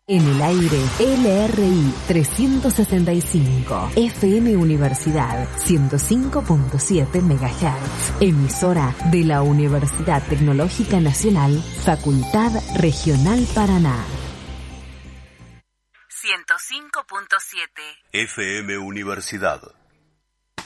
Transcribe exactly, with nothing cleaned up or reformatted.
En el aire, L R I trescientos sesenta y cinco, F M Universidad ciento cinco punto siete megahertz, emisora de la Universidad Tecnológica Nacional, Facultad Regional Paraná. ciento cinco punto siete F M Universidad.